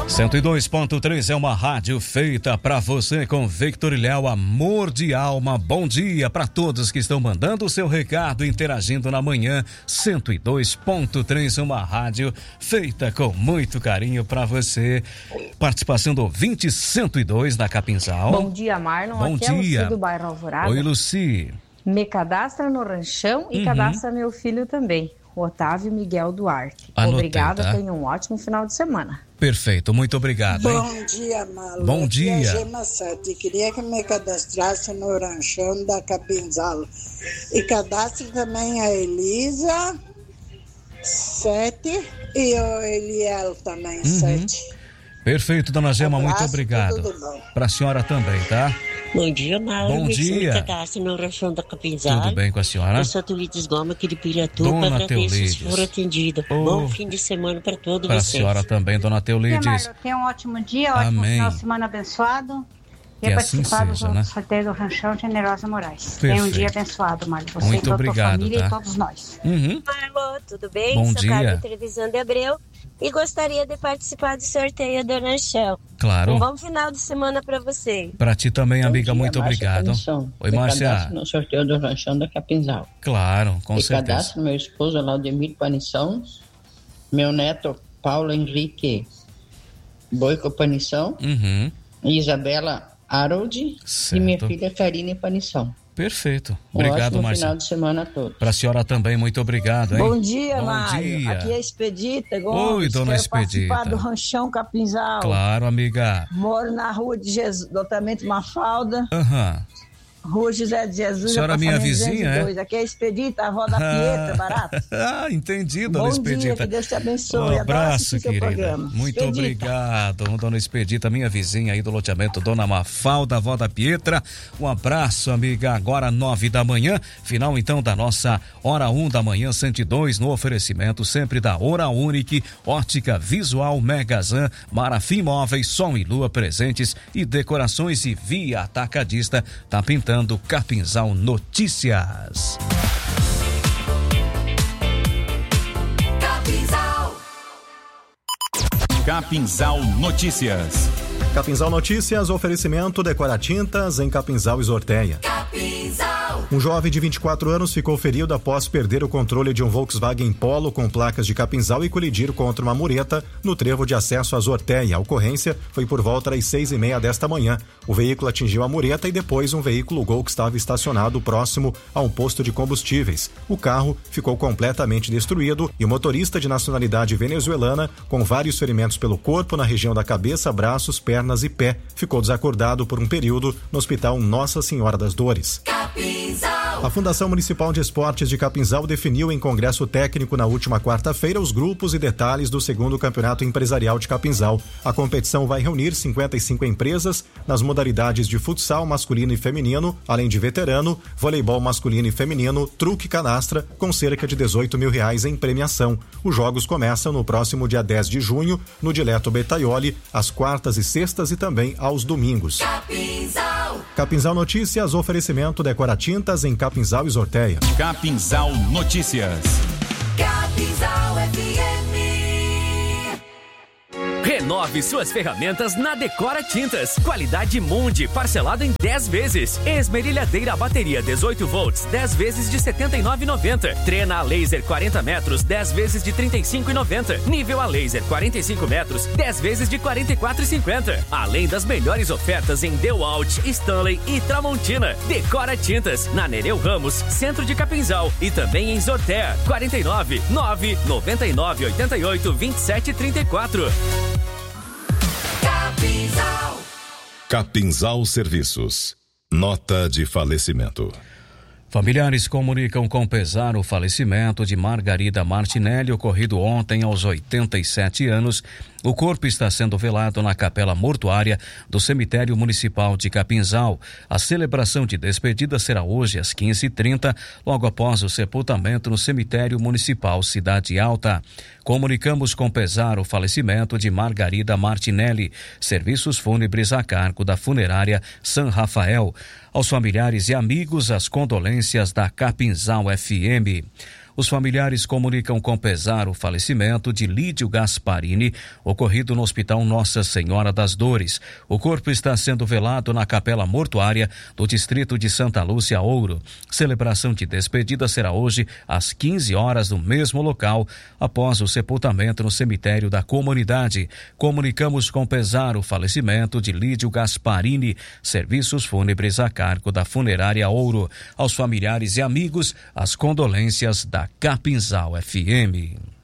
102.3 é uma rádio feita pra você com Victor Léo, amor de alma. Bom dia pra todos que estão mandando o seu recado, interagindo na manhã. 102.3, uma rádio feita com muito carinho pra você. Participação do ouvinte 102 da Capinzal. Bom dia, Marlon. Bom aqui dia. É Luci do bairro Alvorada. Oi, Luci. Me cadastra no Ranchão e cadastra meu filho também, o Otávio Miguel Duarte. Anotei, Obrigada, tá? Tenha um ótimo final de semana. Perfeito, muito obrigado. Bom dia, Malu. Bom dia. Aqui é a Gema Sete. Queria que me cadastrasse no Ranchão da Capinzal. E cadastre também a Elisa, 7, e o Eliel também, 7. Perfeito, dona Gema, Abraço, muito obrigado. tudo bom. Pra senhora também, tá? Bom dia, Mauro. Bom dia. Cadastro no Ranchão da Capinzal. Tudo bem com a senhora? Eu sou a Tulides Goma, aqui de Piratuba, Dona para ver Teulides. se for atendida. Bom fim de semana para todos Pra vocês. senhora também, dona Teulides. Marlon, tenha um ótimo dia, ótimo Amém. final de semana abençoado. Que E assim participar do seja, né? sorteio do Ranchão Generosa Moraes. Perfeito. Tenha um dia abençoado, Marlon. Você Muito e toda a tua obrigado, família tá? e todos nós. Marlon, tudo bem? Bom Sou dia. Carmen Trevisan de Abreu e gostaria de participar do sorteio do Ranchão. Claro. Um bom final de semana para você. Pra ti também, amiga, muito obrigado. Comissão. Oi, Me Márcia. cadastro no sorteio do Ranchão da Capinzal. Claro, com E certeza. cadastro meu esposo Laudemir Panição, meu neto Paulo Henrique Boico Panição, Isabela Harold Certo. e minha filha Karine Panição. Perfeito. Um Obrigado, ótimo Márcia. final de semana a todos. Pra senhora também, muito obrigado, hein? Bom dia, Bom Mário. dia. Aqui é Expedita Gomes. Oi, dona Quero Expedita. participar do Ranchão Capinzal. Claro, amiga. Moro na Rua de Jesus, lotamento Mafalda, Aham. Rua José de Jesus. Senhora minha apartamento vizinha, 202. Aqui é Expedita, a avó da Pietra, barato. Entendi, dona Bom Expedita. dia, que Deus te abençoe. Um Adoro abraço, assistir seu querida. programa. Muito Expedita. obrigado, dona Expedita, minha vizinha aí do loteamento, dona Mafalda, avó da Pietra. Um abraço, amiga. Agora 9 da manhã, final então da nossa hora 1 da manhã, 102, no oferecimento sempre da Hora Unique, Ótica Visual, Megazan, Marafim Móveis, Som e Lua Presentes e Decorações e Via Atacadista. Tá pintando Capinzal Notícias. Capinzal Notícias. Capinzal Notícias, oferecimento Decora Tintas em Capinzal e Sorteia. Um jovem de 24 anos ficou ferido após perder o controle de um Volkswagen Polo com placas de Capinzal e colidir contra uma mureta no trevo de acesso à Sorteia. A ocorrência foi por volta das 6:30 desta manhã. O veículo atingiu a mureta e depois um veículo Gol que estava estacionado próximo a um posto de combustíveis. O carro ficou completamente destruído e o motorista de nacionalidade venezuelana, com vários ferimentos pelo corpo na região da cabeça, braços, pernas e pé, ficou desacordado por um período no Hospital Nossa Senhora das Dores. A Fundação Municipal de Esportes de Capinzal definiu em congresso técnico na última quarta-feira os grupos e detalhes do segundo Campeonato Empresarial de Capinzal. A competição vai reunir 55 empresas nas modalidades de futsal masculino e feminino, além de veterano, voleibol masculino e feminino, truque e canastra, com cerca de R$18 mil em premiação. Os jogos começam no próximo dia 10 de junho, no Dileto Betaioli, às quartas e sextas e também aos domingos. Capinzal Notícias, oferecimento Decora Tintas em Capinzal e Sorteia. Capinzal Notícias. Capinzal FM. Renove suas ferramentas na Decora Tintas. Qualidade Mundi, parcelado em 10 vezes. Esmerilhadeira bateria 18 volts, 10 vezes de R$ 79,90. Trena a laser 40 metros, 10 vezes de R$ 35,90. Nível a laser 45 metros, 10 vezes de R$ 44,50. Além das melhores ofertas em DeWalt, Stanley e Tramontina. Decora Tintas, na Nereu Ramos, centro de Capinzal. E também em Sorteia, 49 9 99 88 27 34. Capinzal Serviços. Nota de falecimento. Familiares comunicam com pesar o falecimento de Margarida Martinelli, ocorrido ontem aos 87 anos. O corpo está sendo velado na capela mortuária do cemitério municipal de Capinzal. A celebração de despedida será hoje às 15h30, logo após o sepultamento no cemitério municipal Cidade Alta. Comunicamos com pesar o falecimento de Margarida Martinelli. Serviços fúnebres a cargo da funerária San Rafael. Aos familiares e amigos, as condolências da Capinzal FM. Os familiares comunicam com pesar o falecimento de Lídio Gasparini, ocorrido no Hospital Nossa Senhora das Dores. O corpo está sendo velado na capela mortuária do distrito de Santa Lúcia Ouro. Celebração de despedida será hoje às 15 horas no mesmo local, após o sepultamento no cemitério da comunidade. Comunicamos com pesar o falecimento de Lídio Gasparini. Serviços fúnebres a cargo da Funerária Ouro. Aos familiares e amigos, as condolências da Capinzal FM.